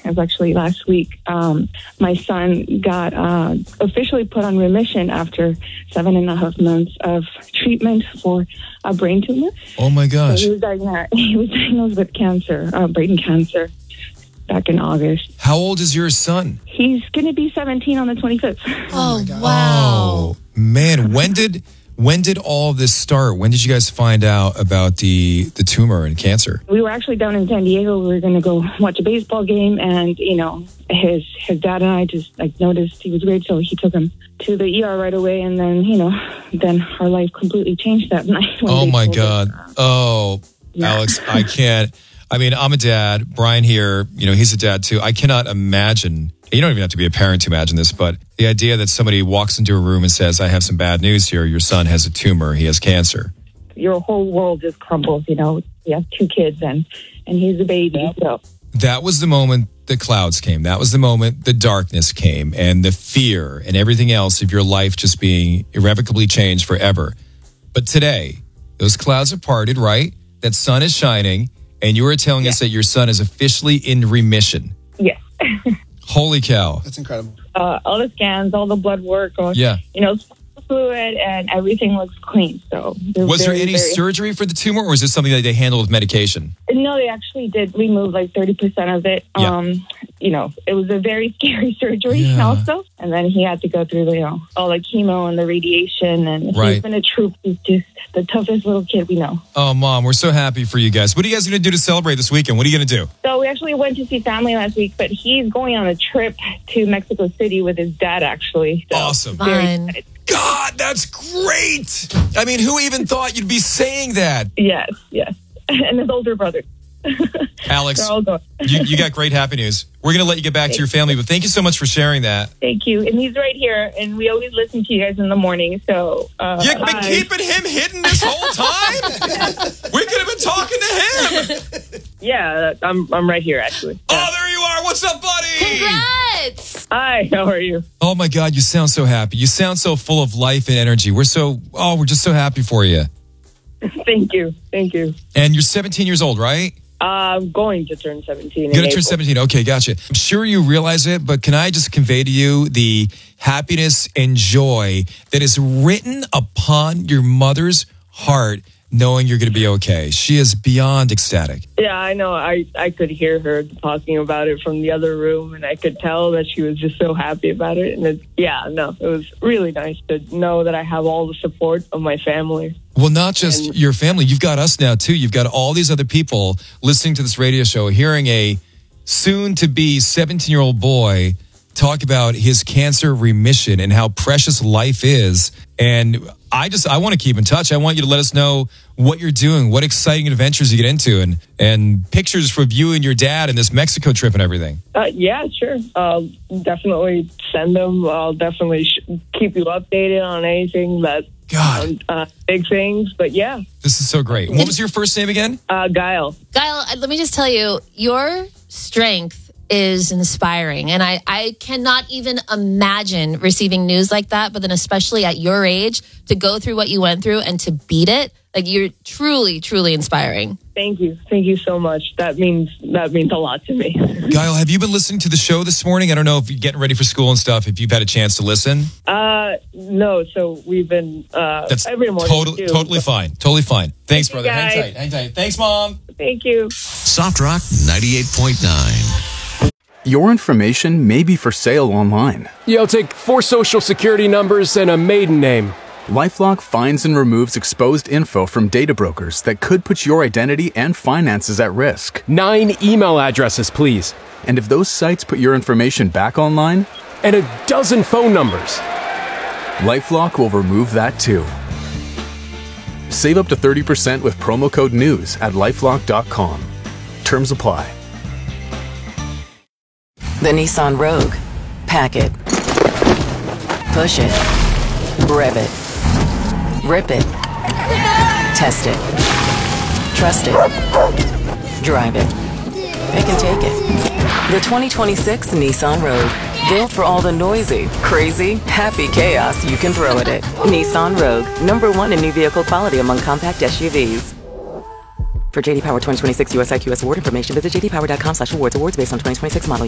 It was actually last week. My son got officially put on remission after 7.5 months of treatment for a brain tumor. Oh, my gosh. So he was diagnosed with cancer, brain cancer, back in August. How old is your son? He's going to be 17 on the 25th. Oh, wow. Oh, man. When did all this start? When did you guys find out about the tumor and cancer? We were actually down in San Diego. We were going to go watch a baseball game, and his dad and I just noticed he was weird, so he took him to the ER right away, and then then our life completely changed that night. Oh my God! Yeah. Alex, I can't. I mean, I'm a dad. Brian here, he's a dad too. I cannot imagine. You don't even have to be a parent to imagine this, but the idea that somebody walks into a room and says, "I have some bad news here. Your son has a tumor. He has cancer." Your whole world just crumbles. You have 2 kids, and he's a baby. So that was the moment the clouds came. That was the moment the darkness came, and the fear and everything else of your life just being irrevocably changed forever. But today, those clouds have parted, right? That sun is shining, and you were telling us that your son is officially in remission. Yes. Holy cow. That's incredible. All the scans, all the blood work, fluid, and everything looks clean. So was there any surgery for the tumor, or is this something that they handled with medication? No, they actually did remove 30% of it. It was a very scary surgery also. And then he had to go through all the chemo and the radiation. And he's been a troop. He's just the toughest little kid we know. Oh, Mom, we're so happy for you guys. What are you guys going to do to celebrate this weekend? What are you going to do? So we actually went to see family last week, but he's going on a trip to Mexico City with his dad, actually. So awesome. Fun. God, that's great. I mean, who even thought you'd be saying that? Yes. And his older brother. Alex, you got great happy news. We're going to let you get back to your family, but thank you so much for sharing that. Thank you. And he's right here, and we always listen to you guys in the morning. So you've been keeping him hidden this whole time? We could have been talking to him. Yeah, I'm right here, actually. Yeah. Oh, there you are. What's up, buddy? Congrats! Hi, how are you? Oh, my God, you sound so happy. You sound so full of life and energy. We're just so happy for you. Thank you. And you're 17 years old, right? I'm going to turn 17 You're going to turn 17. Okay, gotcha. I'm sure you realize it, but can I just convey to you the happiness and joy that is written upon your mother's heart knowing you're going to be okay? She is beyond ecstatic. Yeah, I know. I could hear her talking about it from the other room, and I could tell that she was just so happy about it. And it was really nice to know that I have all the support of my family. Well, not just your family. You've got us now, too. You've got all these other people listening to this radio show, hearing a soon-to-be 17-year-old boy talk about his cancer remission and how precious life is. And I want to keep in touch. I want you to let us know what you're doing, what exciting adventures you get into, and pictures for you and your dad and this Mexico trip and everything. Yeah, sure. I'll definitely send them. I'll definitely keep you updated on anything that big things. But yeah. This is so great. What was your first name again? Guile. Guile, let me just tell you, your strength is inspiring. And I cannot even imagine receiving news like that, but then especially at your age, to go through what you went through and to beat it, you're truly, truly inspiring. Thank you. Thank you so much. That means a lot to me. Guile, have you been listening to the show this morning? I don't know if you're getting ready for school and stuff, if you've had a chance to listen. No. So we've been that's every morning. Totally fine. Totally fine. Thanks, brother. Guys. Hang tight. Thanks, Mom. Thank you. Soft Rock 98.9. Your information may be for sale online. Yeah, I'll take 4 social security numbers and a maiden name. LifeLock finds and removes exposed info from data brokers that could put your identity and finances at risk. 9 email addresses, please. And if those sites put your information back online? And a dozen phone numbers. LifeLock will remove that too. Save up to 30% with promo code NEWS at LifeLock.com. Terms apply. The Nissan Rogue. Pack it. Push it. Rev it. Rip it. Test it. Trust it. Drive it. It can take it. The 2026 Nissan Rogue. Built for all the noisy, crazy, happy chaos you can throw at it. Nissan Rogue. #1 in new vehicle quality among compact SUVs. For JD Power 2026 US IQS award information, visit jdpower.com/awards. Awards based on 2026 model